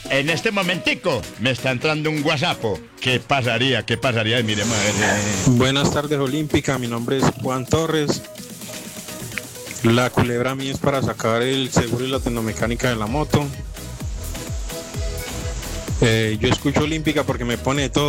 En este momentico me está entrando un WhatsApp. ¿Qué pasaría? ¿Qué pasaría? Miremos a ver. Buenas tardes, Olímpica. Mi nombre es Juan Torres. La culebra mía es para sacar el seguro y la tecnomecánica de la moto. Yo escucho Olímpica porque me pone todo.